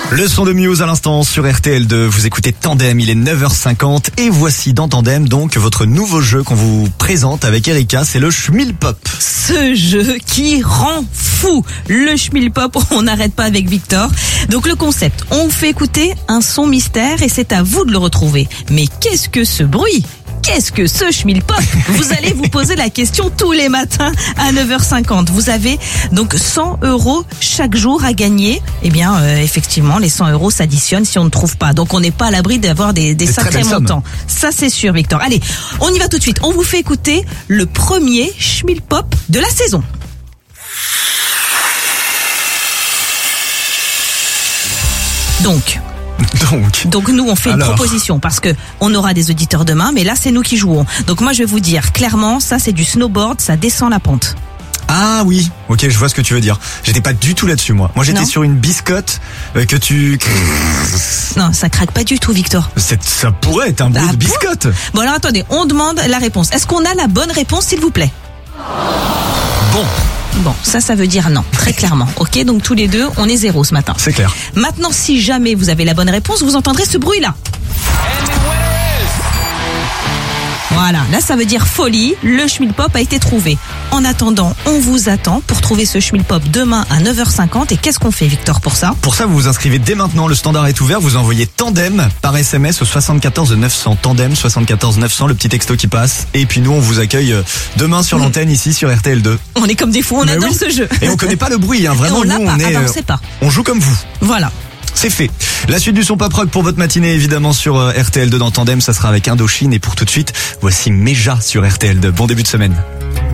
Le son de Muse à l'instant sur RTL2, vous écoutez Tandem, il est 9h50 et voici dans Tandem donc votre nouveau jeu qu'on vous présente avec Erika, c'est le Schmilpop. Ce jeu qui rend fou, le Schmilpop, on n'arrête pas avec Victor. Donc le concept, on vous fait écouter un son mystère et c'est à vous de le retrouver. Mais qu'est-ce que ce bruit ? Qu'est-ce que ce Schmilpop ? Vous allez vous poser la question tous les matins à 9h50. Vous avez donc 100 € chaque jour à gagner. Eh bien, effectivement, les 100 € s'additionnent si on ne trouve pas. Donc, on n'est pas à l'abri d'avoir des sacrés montants. Ça, c'est sûr, Victor. Allez, on y va tout de suite. On vous fait écouter le premier Schmilpop de la saison. Donc nous on fait une proposition parce que on aura des auditeurs demain, mais là c'est nous qui jouons. Donc moi je vais vous dire clairement, ça c'est du snowboard, ça descend la pente. Ah oui, ok, je vois ce que tu veux dire. J'étais pas du tout là-dessus moi. Moi j'étais sur une biscotte que tu... Non, ça craque pas du tout, Victor. Ça pourrait être un bruit de biscotte. Bon alors attendez, on demande la réponse. Est-ce qu'on a la bonne réponse s'il vous plaît ? Bon, ça veut dire non, très clairement. Ok, donc tous les deux, on est 0 ce matin. C'est clair. Maintenant, si jamais vous avez la bonne réponse, vous entendrez ce bruit-là. Voilà, là ça veut dire folie, le Schmilpop a été trouvé. En attendant, on vous attend pour trouver ce Schmilpop demain à 9h50. Et qu'est-ce qu'on fait, Victor, pour ça ? Pour ça, vous vous inscrivez dès maintenant, le standard est ouvert, vous envoyez Tandem par SMS au 74 900, Tandem 74 900, le petit texto qui passe. Et puis nous, on vous accueille demain sur l'antenne ici sur RTL2. On est comme des fous, on adore ce jeu. Et on connaît pas le bruit, hein. Vraiment, nous on joue comme vous. Voilà. C'est fait. La suite du son pop rock pour votre matinée, évidemment, sur RTL2 dans Tandem. Ça sera avec Indochine. Et pour tout de suite, voici Meja sur RTL2. Bon début de semaine.